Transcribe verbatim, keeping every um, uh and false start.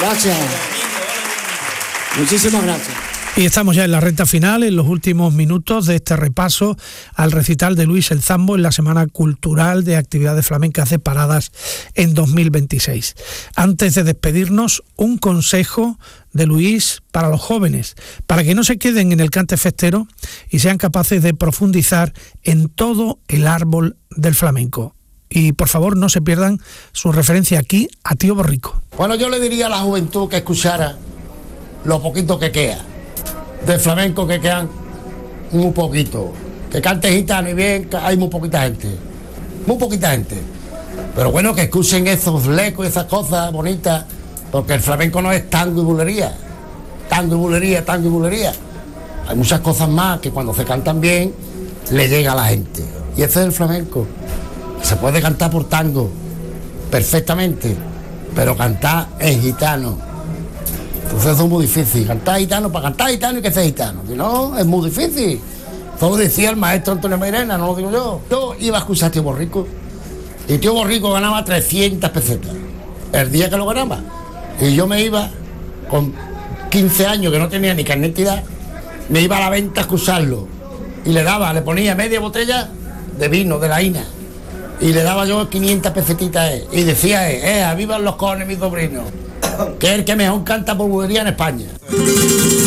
Gracias. Muchísimas gracias. Y estamos ya en la recta final, en los últimos minutos de este repaso al recital de Luis El Zambo en la Semana Cultural de Actividades Flamencas de Paradas en dos mil veintiséis. Antes de despedirnos, un consejo de Luis para los jóvenes, para que no se queden en el cante festero y sean capaces de profundizar en todo el árbol del flamenco. Y por favor no se pierdan su referencia aquí a Tío Borrico. Bueno, yo le diría a la juventud que escuchara lo poquito que queda de flamenco, que quedan muy poquito, que cante gitano y bien, hay muy poquita gente, muy poquita gente, pero bueno, que escuchen esos lecos y esas cosas bonitas, porque el flamenco no es tango y bulería, tango y bulería, tango y bulería, hay muchas cosas más que cuando se cantan bien le llega a la gente, y ese es el flamenco. Se puede cantar por tango perfectamente, pero cantar en gitano. Entonces eso es muy difícil, cantar gitano, para cantar gitano y que sea gitano, si no, es muy difícil. Eso lo decía el maestro Antonio Mairena, no lo digo yo. Yo iba a escuchar a Tío Borrico, y Tío Borrico ganaba trescientas pesetas el día que lo ganaba. Y yo me iba, con quince años, que no tenía ni carnet de identidad, me iba a la venta a escucharlo. Y le daba, le ponía media botella de vino, de la Ina. Y le daba yo quinientas pesetitas a él. Y decía él, eh, ¡vivan los cojones, mis sobrinos! Que es el que mejor canta por bulería en España.